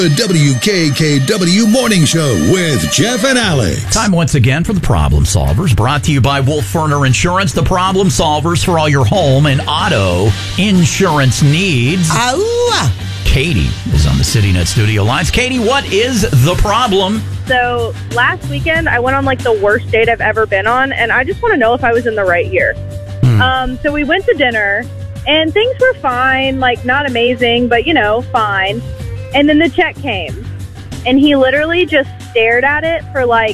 The WKKW Morning Show with Jeff and Alex. Time once again for the Problem Solvers, brought to you by Wolf Furner Insurance, the Problem Solvers for all your home and auto insurance needs. Katie is on the CityNet studio lines. Katie, what is the problem? So last weekend, I went on like the worst date I've ever been on, and I just want to know if I was in the right year. So we went to dinner, and things were fine, like not amazing, but fine. And then the check came, and he literally just stared at it for like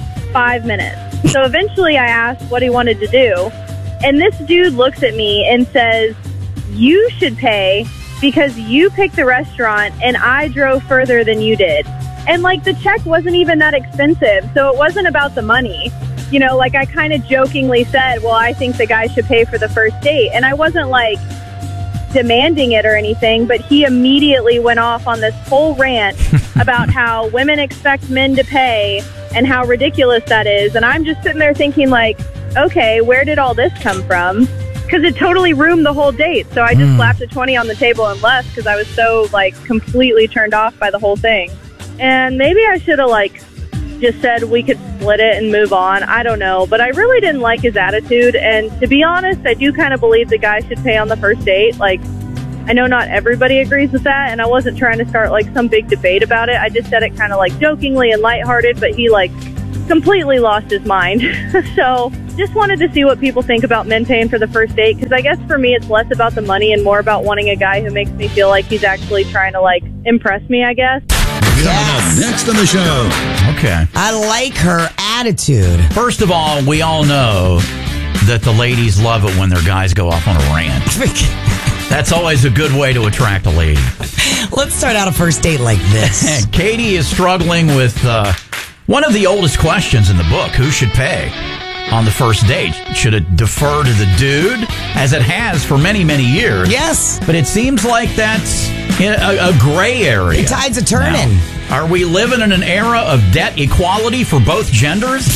5 minutes. So eventually I asked what he wanted to do, and this dude looks at me and says, "You should pay because you picked the restaurant and I drove further than you did." And like the check wasn't even that expensive, so it wasn't about the money. Like I kind of jokingly said, well, I think the guy should pay for the first date. And I wasn't like demanding it or anything, but he immediately went off on this whole rant about how women expect men to pay and how ridiculous that is. And I'm just sitting there thinking like, okay, where did all this come from? Because it totally ruined the whole date. So I just slapped a 20 on the table and left because I was so like completely turned off by the whole thing. And maybe I should have like just said we could split it and move on. I don't know. But I really didn't like his attitude. And to be honest, I do kind of believe the guy should pay on the first date. Like, I know not everybody agrees with that. And I wasn't trying to start like some big debate about it. I just said it kind of like jokingly and lighthearted. But he like completely lost his mind. So just wanted to see what people think about men paying for the first date. Because I guess for me, it's less about the money and more about wanting a guy who makes me feel like he's actually trying to like impress me, I guess. Yes. Next on the show. Okay. I like her attitude. First of all, we all know that the ladies love it when their guys go off on a rant. That's always a good way to attract a lady. Let's start out a first date like this. Katie is struggling with one of the oldest questions in the book. Who should pay on the first date? Should it defer to the dude, as it has for many, many years? Yes. But it seems like that's a gray area. The tide's a turning. Now, are we living in an era of debt equality for both genders?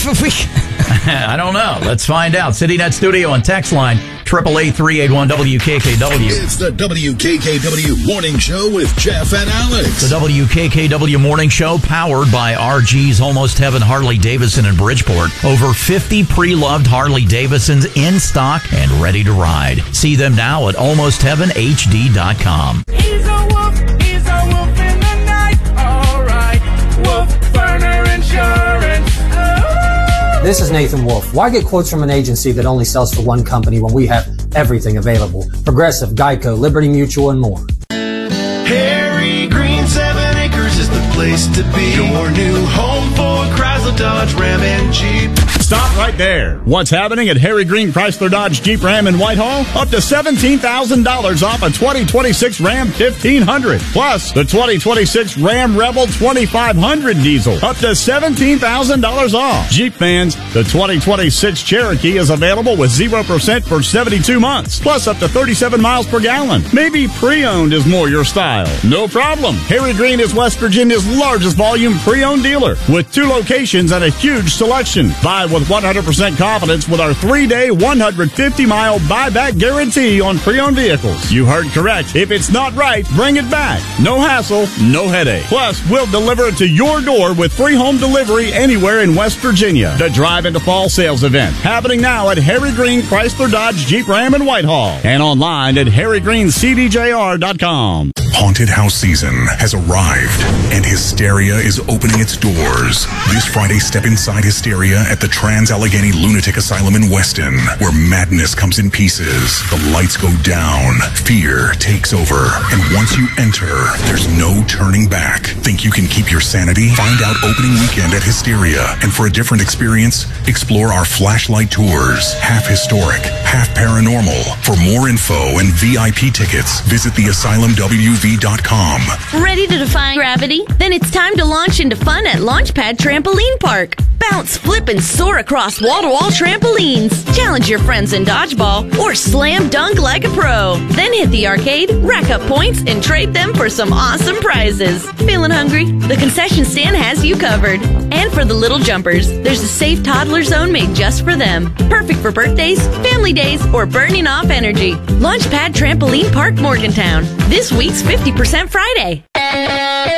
I don't know. Let's find out. CityNet Studio and text line 888-381-WKKW. It's the WKKW Morning Show with Jeff and Alex. The WKKW Morning Show, powered by RG's Almost Heaven Harley Davidson in Bridgeport. Over 50 pre-loved Harley Davidsons in stock and ready to ride. See them now at almostheavenhd.com. He's a wolf in the night. All right, Wolf Furner Insurance. This is Nathan Wolf. Why get quotes from an agency that only sells for one company when we have everything available? Progressive, Geico, Liberty Mutual, and more. Harry Green 7 Acres is the place to be. Your new home for Chrysler, Dodge, Ram, and Jeep. Stop right there. What's happening at Harry Green Chrysler Dodge Jeep Ram in Whitehall? Up to $17,000 off a 2026 Ram 1500. Plus, the 2026 Ram Rebel 2500 diesel. Up to $17,000 off. Jeep fans, the 2026 Cherokee is available with 0% for 72 months. Plus, up to 37 miles per gallon. Maybe pre-owned is more your style. No problem. Harry Green is West Virginia's largest volume pre-owned dealer with 2 locations and a huge selection. Buy with 100% confidence with our 3-day, 150-mile buyback guarantee on pre-owned vehicles. You heard correct. If it's not right, bring it back. No hassle, no headache. Plus, we'll deliver it to your door with free home delivery anywhere in West Virginia. The Drive into Fall sales event happening now at Harry Green Chrysler Dodge Jeep Ram in Whitehall and online at harrygreencdjr.com. Haunted house season has arrived, and Hysteria is opening its doors. This Friday, step inside Hysteria at the Trans-Allegheny Lunatic Asylum in Weston, where madness comes in pieces. The lights go down, fear takes over, and once you enter, there's no turning back. Think you can keep your sanity? Find out opening weekend at Hysteria, and for a different experience, explore our flashlight tours. Half historic, half paranormal. For more info and VIP tickets, visit theasylumwv.com. Ready to defy gravity? Then it's time to launch into fun at Launchpad Trampoline Park. Bounce, flip, and soar across wall-to-wall trampolines. Challenge your friends in dodgeball or slam dunk like a pro. Then hit the arcade, rack up points, and trade them for some awesome prizes. Feeling hungry? The concession stand has you covered. And for the little jumpers, there's a safe toddler zone made just for them. Perfect for birthdays, family days, or burning off energy. Launchpad Trampoline Park, Morgantown. This week's 50% Friday.